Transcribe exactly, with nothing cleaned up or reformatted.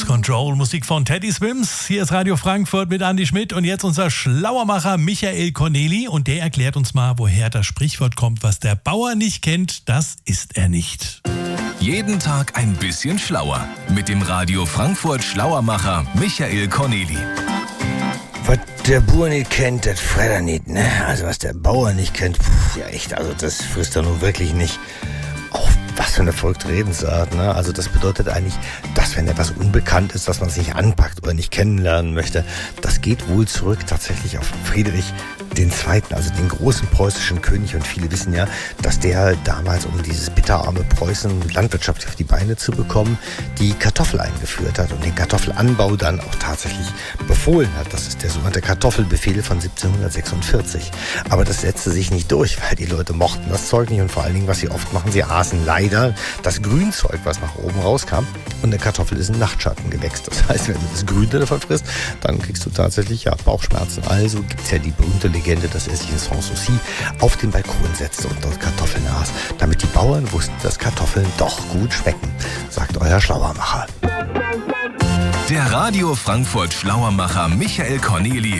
Control, Musik von Teddy Swims. Hier ist Radio Frankfurt mit Andi Schmidt und jetzt unser Schlauermacher Michael Corneli und der erklärt uns mal, woher das Sprichwort kommt, was der Bauer nicht kennt, das isst er nicht. Jeden Tag ein bisschen schlauer mit dem Radio Frankfurt Schlauermacher Michael Corneli. Was der Bauer nicht kennt, das frisst er nicht, ne? Also was der Bauer nicht kennt, pff, ja echt, also das frisst er nun wirklich nicht. Auch was für eine verrückte Redensart, ne? Also das bedeutet eigentlich, dass wenn etwas unbekannt ist, dass man es nicht anpackt oder nicht kennenlernen möchte. Das geht wohl zurück tatsächlich auf Friedrich den Zweiten, also den großen preußischen König. Und viele wissen ja, dass der damals, um dieses bitterarme Preußen landwirtschaftlich auf die Beine zu bekommen, die Kartoffel eingeführt hat und den Kartoffelanbau dann auch tatsächlich befohlen hat. Das ist der sogenannte Kartoffelbefehl von siebzehnhundertsechsundvierzig. Aber das setzte sich nicht durch, weil die Leute mochten das Zeug nicht und vor allen Dingen, was sie oft machen, sie aßen leider das Grünzeug, was nach oben rauskam. Und eine Kartoffel ist ein Nachtschattengewächs. Das heißt, wenn du das Grüne davon frisst, dann kriegst du tatsächlich ja Bauchschmerzen. Also gibt es ja die berühmte Legende, dass er sich in Sanssouci auf den Balkon setzte und dort Kartoffeln aß, damit die Bauern wussten, dass Kartoffeln doch gut schmecken, sagt euer Schlauermacher. Der Radio Frankfurt Schlauermacher Michael Corneli